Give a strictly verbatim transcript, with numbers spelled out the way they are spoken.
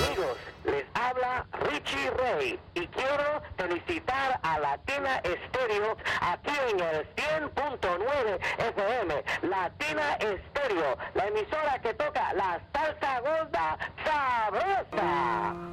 Amigos, les habla Richie Ray y quiero felicitar a Latina Estéreo aquí en el cien punto nueve F M. Latina Estéreo, la emisora que toca la salsa gorda sabrosa.